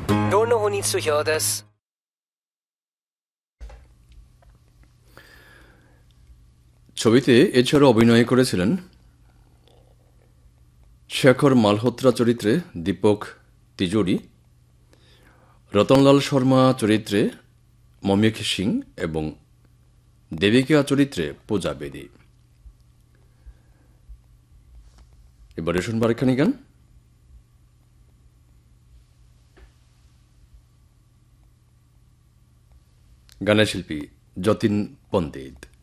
Don't who needs to hear this. ছবিতে এছাড়া অভিনয় করেছিলেন শেখর মালহোত্রা চরিত্রে দীপক তিজোরি, রতনলাল শর্মা চরিত্রে মমিক সিং এবং দেবিকা চরিত্রে পূজা বেদী। এবারে শুনবার একখানি গান। গানের শিল্পী যতীন পণ্ডিত।